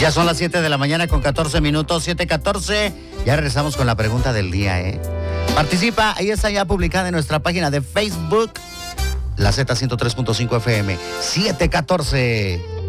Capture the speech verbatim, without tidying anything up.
Ya son las siete de la mañana con catorce minutos, siete catorce. Ya regresamos con la pregunta del día, ¿eh? Participa, ahí está ya publicada en nuestra página de Facebook, la Z ciento tres punto cinco F M, siete catorce.